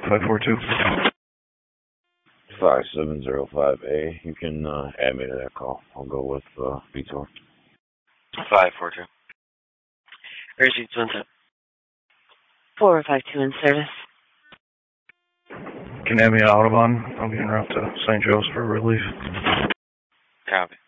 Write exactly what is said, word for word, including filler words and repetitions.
five four two. five seven zero five A. You can uh, add me to that call. I'll go with uh, Vitor. five four two. Receipt sunset. four five two in service. Can add me to Audubon. I'll be en route to Saint Joe's for relief. Copy.